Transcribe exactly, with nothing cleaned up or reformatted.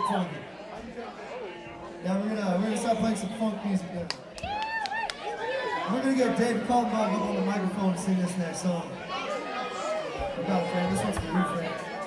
funky. Yeah, we're gonna we're gonna start playing some funk music now. We're gonna get David Kaltenbach up on the microphone to sing this next song. We got a friend. This one's for you, friend.